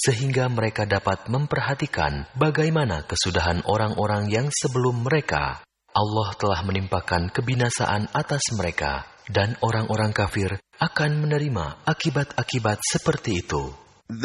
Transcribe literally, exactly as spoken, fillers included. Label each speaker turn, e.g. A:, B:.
A: sehingga mereka dapat memperhatikan bagaimana kesudahan orang-orang yang sebelum mereka. Allah telah menimpakan kebinasaan atas mereka, dan orang-orang kafir akan menerima akibat-akibat seperti itu.